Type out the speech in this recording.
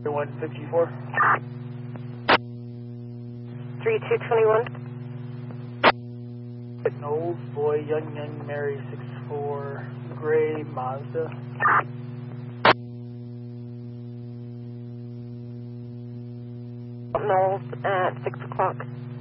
154. 3221. Knowles, boy, young, Mary, 64, gray Mazda. Knowles at 6 o'clock.